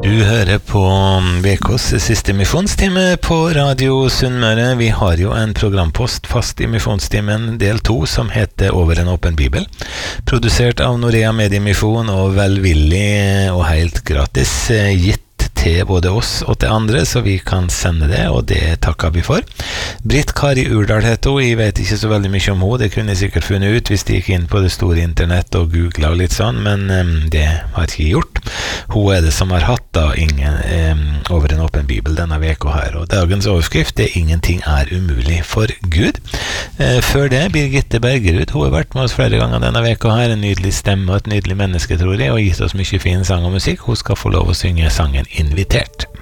Du hører på VKs siste misjonstime på Radio Sunnmøre. Vi har jo en programpost fast i misjonstimen del 2 som heter Over en åpen bibel. Produsert av Norea Mediemisjon og velvillig og helt gratis gitt til både oss og til andre, så vi kan sende det, og det takker vi for. Britt Kari Urdal heter hun, jeg vet ikke så veldig mye om henne, det kunne jeg sikkert funnet ut hvis de gikk inn på det store internett og googlet og litt sånn, men det har jeg ikke gjort. Hun det som har hatt da over en åpen bibel denne veka her, og dagens overskrift er «Ingenting er umulig for Gud». Før det, Birgitte Bergerud, hun har vært med oss flere ganger denne veka her, en nydelig stemme og et nydelig menneske, tror jeg, og gitt oss mye fin sang og musikk. Hun skal få lov å synge sangen Invitert.